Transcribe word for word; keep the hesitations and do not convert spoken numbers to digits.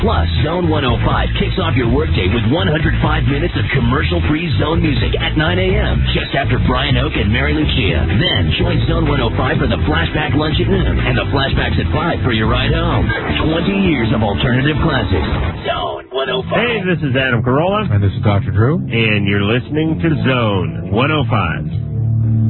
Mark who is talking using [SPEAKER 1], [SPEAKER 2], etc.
[SPEAKER 1] Plus, Zone one oh five kicks off your workday with one hundred five minutes of commercial-free Zone music at nine a.m. just after Brian Oak and Mary Lucia. Then join Zone one oh five for the Flashback Lunch at noon and the Flashbacks at five for your ride home. twenty years of alternative classics. Zone one oh five.
[SPEAKER 2] Hey, this is Adam Carolla.
[SPEAKER 3] And this is Doctor Drew.
[SPEAKER 2] And you're listening to Zone one oh five.